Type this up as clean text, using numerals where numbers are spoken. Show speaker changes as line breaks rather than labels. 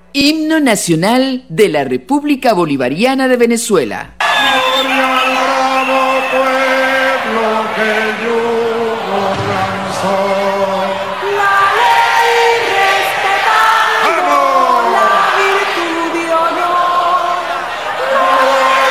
Himno Nacional de la República Bolivariana de Venezuela.
Gloria al bravo pueblo que yo